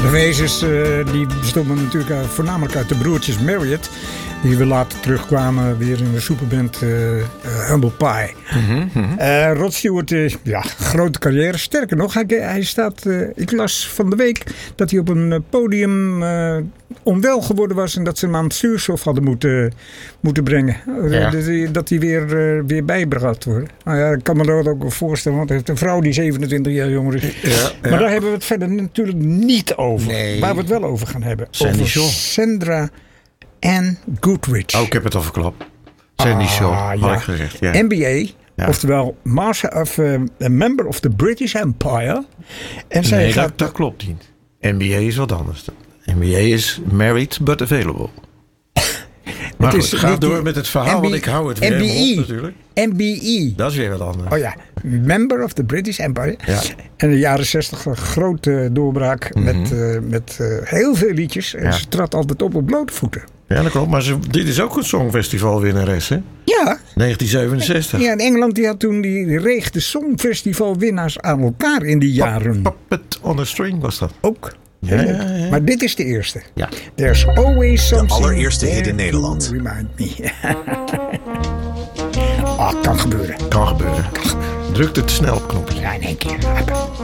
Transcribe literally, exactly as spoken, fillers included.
De wezens uh, die bestonden natuurlijk uh, voornamelijk uit de broertjes Marriott. Die we later terugkwamen weer in de superband uh, uh, Humble Pie. Mm-hmm, mm-hmm. Uh, Rod Stewart, uh, ja, grote carrière. Sterker nog, hij, hij staat... Uh, ik las van de week dat hij op een uh, podium uh, onwel geworden was. En dat ze hem aan het zuurstof hadden moeten, moeten brengen. Ja. Uh, dat, dat hij weer, uh, weer bijgebracht wordt. Nou ja, ik kan me dat ook wel voorstellen. Want hij heeft een vrouw die zevenentwintig jaar jonger is. Ja, ja. Maar daar hebben we het verder natuurlijk niet over. Nee. Waar we het wel over gaan hebben. Sandy over Shaw. Sandra Ann Goodrich. Oh, ik heb het al verklapt. Sandy Shaw, ah, had ja. ik gezegd. Ja. M B A, ja. Oftewel Master of, uh, a Member of the British Empire. En zij nee, gaat... dat, dat klopt niet. M B A is wat anders. M B A is married but available. Maar goed, ga door die, met het verhaal, M B, want ik hou het weer M B E, op natuurlijk. M B E. Dat is weer wat anders. Oh ja, Member of the British Empire. Ja. En in de jaren zestig een grote doorbraak mm-hmm. met, uh, met uh, heel veel liedjes. En ja. ze trad altijd op op blote voeten. Ja, dat klopt. Maar ze, dit is ook een songfestivalwinnares, hè? Ja. negentien zevenenzestig. Ja, in Engeland die had toen die, die reeg de songfestivalwinnaars aan elkaar in die jaren. Puppet on a String was dat. Ook. Ja, ja, ja. Maar dit is de eerste. Ja. There's always something. De allereerste hit in Nederland. Remind me. Ah, kan gebeuren. Kan gebeuren. Kan gebeuren. Druk het snel op knopje. Ja, in één keer.